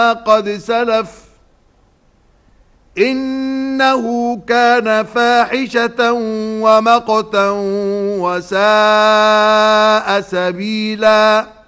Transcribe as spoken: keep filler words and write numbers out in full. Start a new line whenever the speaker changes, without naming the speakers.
قد سلف إنه كان فاحشة ومقتا وساء سبيلا.